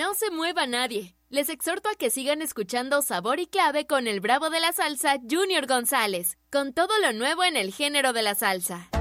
no se mueva nadie. Les exhorto a que sigan escuchando Sabor y Clave con el bravo de la salsa, Junior González, con todo lo nuevo en el género de la salsa.